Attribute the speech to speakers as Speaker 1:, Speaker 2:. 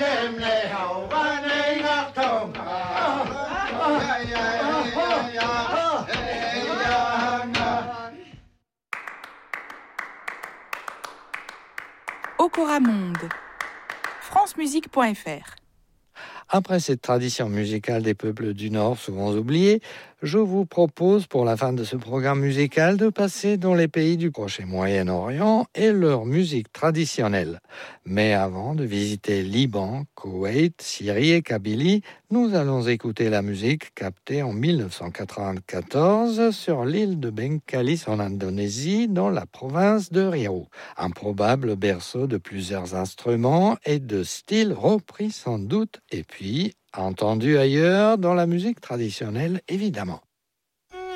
Speaker 1: Okora Monde, francemusique.fr.
Speaker 2: Après cette tradition musicale des peuples du Nord, souvent oubliée, je vous propose pour la fin de ce programme musical de passer dans les pays du Proche et Moyen-Orient et leur musique traditionnelle. Mais avant de visiter Liban, Koweït, Syrie et Kabylie, nous allons écouter la musique captée en 1994 sur l'île de Bengkalis en Indonésie, dans la province de Riau. Un probable berceau de plusieurs instruments et de styles repris sans doute, et puis entendu ailleurs dans la musique traditionnelle évidemment.